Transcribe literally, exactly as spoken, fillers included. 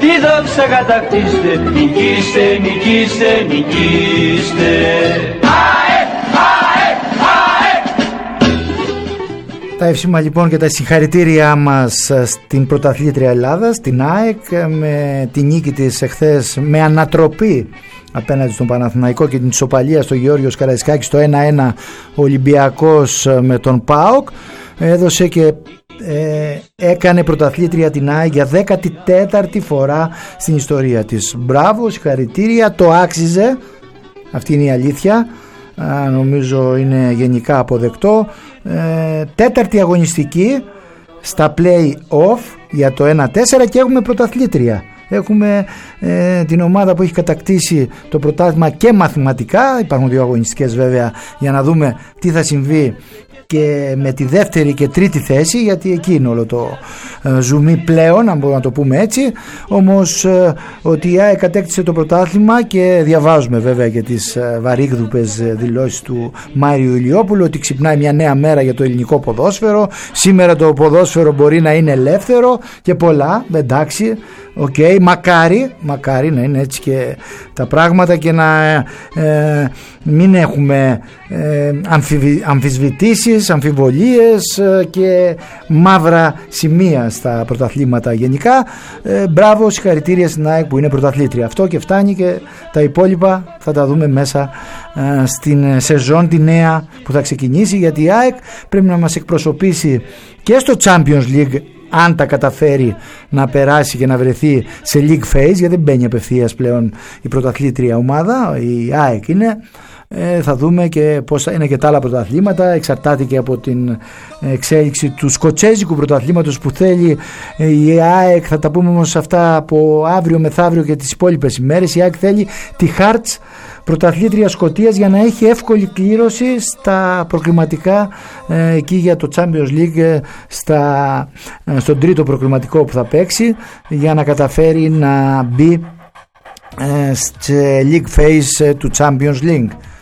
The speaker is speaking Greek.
τη δόξα κατακτήστε, νικήστε, νικήστε, νικήστε. Αε, αε, αε. Τα εύσημα λοιπόν και τα συγχαρητήριά μας στην πρωταθλήτρια Ελλάδας, την ΑΕΚ, με τη νίκη της εχθές με ανατροπή απέναντι στον Παναθηναϊκό και την ισοπαλία στο Γεώργιος Καραϊσκάκης στο ένα ένα Ολυμπιακός με τον ΠΑΟΚ. Έδωσε και ε, έκανε πρωταθλήτρια την ΑΕΚ για δέκατη τέταρτη φορά στην ιστορία της. Μπράβο, συγχαρητήρια, το άξιζε, αυτή είναι η αλήθεια. Α, νομίζω είναι γενικά αποδεκτό. ε, τέταρτη αγωνιστική στα play-off για το ένα τέσσερα και έχουμε πρωταθλήτρια. Έχουμε ε, την ομάδα που έχει κατακτήσει το πρωτάθλημα και μαθηματικά. Υπάρχουν δύο αγωνιστικές βέβαια για να δούμε τι θα συμβεί και με τη δεύτερη και τρίτη θέση, γιατί εκεί είναι όλο το ε, ζουμί πλέον, αν μπορούμε να το πούμε έτσι. Όμως ε, ότι η ΑΕΚ κατέκτησε το πρωτάθλημα και διαβάζουμε βέβαια και τις ε, βαρύγδουπες δηλώσεις του Μάριου Ηλιόπουλου ότι ξυπνάει μια νέα μέρα για το ελληνικό ποδόσφαιρο, σήμερα το ποδόσφαιρο μπορεί να είναι ελεύθερο και πολλά, εντάξει. Οκ, okay, μακάρι, μακάρι να είναι έτσι και τα πράγματα και να ε, μην έχουμε ε, αμφιβη, αμφισβητήσεις, αμφιβολίες ε, και μαύρα σημεία στα πρωταθλήματα γενικά. Ε, μπράβο, συγχαρητήρια στην ΑΕΚ που είναι πρωταθλήτρια. Αυτό και φτάνει και τα υπόλοιπα θα τα δούμε μέσα ε, στην σεζόν τη νέα που θα ξεκινήσει, γιατί η ΑΕΚ πρέπει να μας εκπροσωπήσει και στο Champions League αν τα καταφέρει να περάσει και να βρεθεί σε league phase, γιατί δεν μπαίνει απευθείας πλέον η πρωταθλήτρια ομάδα, η ΑΕΚ είναι. Ε, θα δούμε και πώς θα είναι και τα άλλα πρωταθλήματα, εξαρτάται και από την εξέλιξη του σκοτσέζικου πρωταθλήματος που θέλει η ΑΕΚ. Θα τα πούμε όμως αυτά από αύριο μεθαύριο και τις υπόλοιπες ημέρες. Η ΑΕΚ θέλει τη Hearts πρωταθλήτρια Σκωτίας για να έχει εύκολη κλήρωση στα προκριματικά ε, εκεί για το Champions League, στα, ε, στον τρίτο προκριματικό που θα παίξει, για να καταφέρει να μπει ε, σε league phase του Champions League.